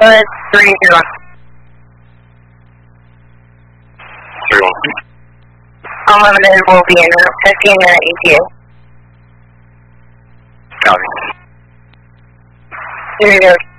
ahead, 3-0. 3-1. Unlimited will be in 15-minute ETA. Copy. 3-0.